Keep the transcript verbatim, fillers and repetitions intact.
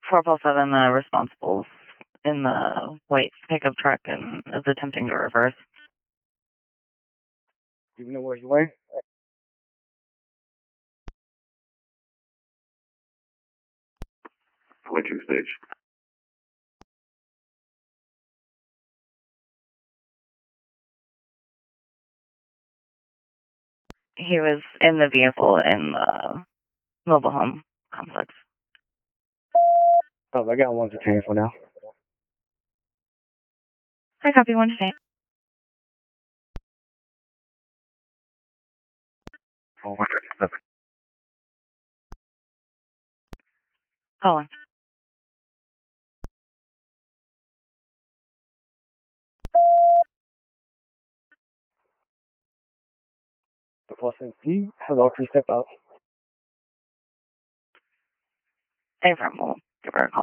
four Paul seven, uh, responsible in the white pickup truck and is attempting to reverse. Do you know where he went? Switching stage. He was in the vehicle in the mobile home complex. Oh, I got one to ten for now. I copy one today. Oh, one fifty-seven. Calling. The person, he has all three step out. Hey, from we'll give her a call.